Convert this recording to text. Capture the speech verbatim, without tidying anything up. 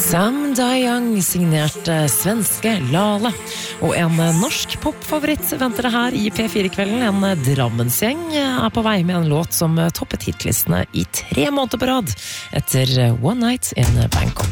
Sam Dai-Young signerte svenske Lale. Og en norsk popfavoritt venter det her i P fire-kvelden. En Drammensgjeng er på vei med en låt som toppet hitlistene i tre måneder på rad etter One Night in Bangkok.